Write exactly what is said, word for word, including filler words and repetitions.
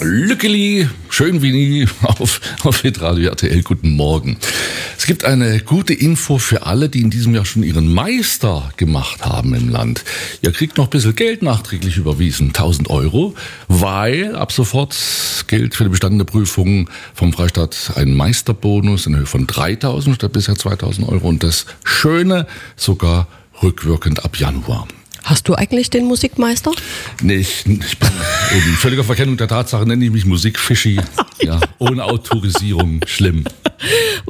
Lückeli, schön wie nie auf, auf Hitradio R T L. Guten Morgen. Es gibt eine gute Info für alle, die in diesem Jahr schon ihren Meister gemacht haben im Land. Ihr kriegt noch ein bisschen Geld nachträglich überwiesen, tausend Euro, weil ab sofort gilt für die bestandene Prüfung vom Freistaat ein Meisterbonus in Höhe von dreitausend statt bisher zweitausend Euro und das Schöne sogar rückwirkend ab Januar. Hast du eigentlich den Musikmeister? Nee, ich, ich bin in völliger Verkennung der Tatsache, nenne ich mich Musikfischi. Ja, ohne Autorisierung, schlimm.